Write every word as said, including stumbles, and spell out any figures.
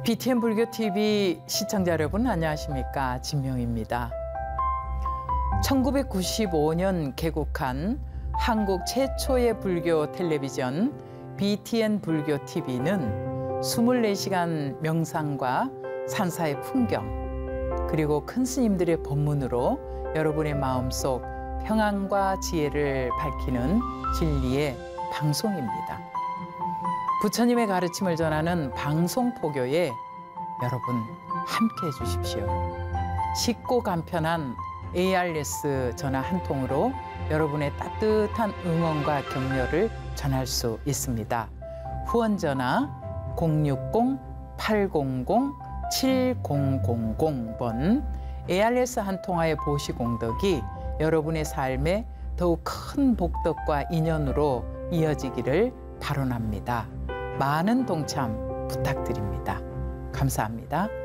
비티엔 불교티비 시청자 여러분 안녕하십니까? 진명입니다. 천구백구십오 년 개국한 한국 최초의 불교 텔레비전 비티엔 불교티비는 이십사 시간 명상과 산사의 풍경 그리고 큰 스님들의 법문으로 여러분의 마음속 평안과 지혜를 밝히는 진리의 방송입니다. 부처님의 가르침을 전하는 방송포교에 여러분 함께해 주십시오. 쉽고 간편한 에이알에스 전화 한 통으로 여러분의 따뜻한 응원과 격려를 전할 수 있습니다. 후원 전화 공육공 팔공공 칠공공공 번 에이알에스 한 통화의 보시공덕이 여러분의 삶에 더욱 큰 복덕과 인연으로 이어지기를 바라옵니다. 많은 동참 부탁드립니다. 감사합니다.